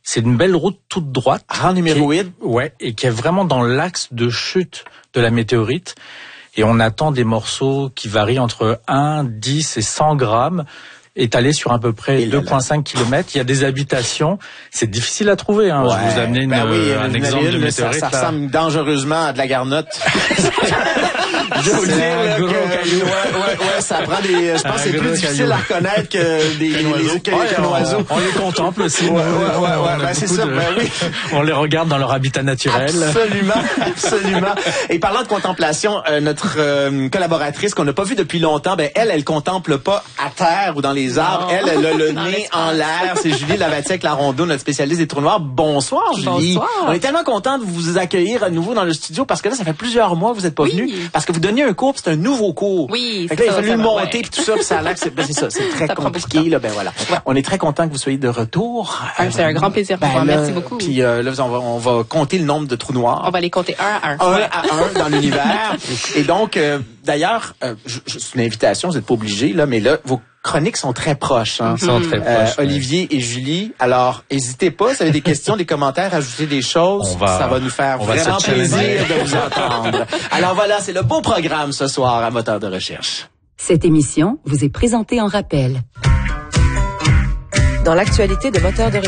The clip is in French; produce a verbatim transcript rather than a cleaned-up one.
C'est une belle route toute droite. Ah, numéroïde. Ouais, et qui est vraiment dans l'axe de chute de la météorite. Et on attend des morceaux qui varient entre un, dix et cent grammes, étalés sur à peu près deux virgule cinq kilomètres. Il y a des habitations. C'est difficile à trouver. Hein. Ouais. Je vous amène ben oui, un exemple ville, de météorite. Ça, ça ressemble dangereusement à de la garnotte. Je vais vous dire là, que, ouais, ouais, ça prend des. Je pense que c'est plus difficile caillou. à reconnaître que des les, oiseaux. Les, ouais, les oiseaux. On, on les contemple aussi. Ouais, ouais, ouais, ouais, ben c'est ça. De, ben oui. On les regarde dans leur habitat naturel. Absolument, absolument. Et parlant de contemplation, euh, notre euh, collaboratrice qu'on n'a pas vue depuis longtemps, ben elle, elle contemple pas à terre ou dans les arbres. Non. Elle, elle a le nez en l'air. C'est Julie Lavatiec-Larondeau, notre spécialiste des trous noirs. Bonsoir, Julie. Bonsoir. On est tellement contents de vous accueillir à nouveau dans le studio parce que là, ça fait plusieurs mois que vous n'êtes pas oui. venus. Parce que vous donniez un cours, puis c'est un nouveau cours. Oui, fait que là, il a fallu monter, ouais. puis tout ça, puis ça a l'air que c'est, ben, c'est ça, c'est très ça compliqué, là, ben voilà. On est très contents que vous soyez de retour. Ah, c'est euh, un grand plaisir pour ben, moi. Là, merci beaucoup. Puis euh, là, on va, on va compter le nombre de trous noirs. On va les compter un à un. Un à un dans l'univers. Et donc, euh, d'ailleurs, euh, c'est une invitation, vous n'êtes pas obligés, là, mais là, vos chroniques sont très proches. Hein. Ils sont très euh, proches. Olivier et Julie. Alors, n'hésitez pas, si vous avez des questions, des commentaires, ajoutez des choses. Va, ça va nous faire vraiment plaisir de vous entendre. Alors voilà, c'est le beau programme ce soir à Moteur de recherche. Cette émission vous est présentée en rappel. Dans l'actualité de Moteur de recherche.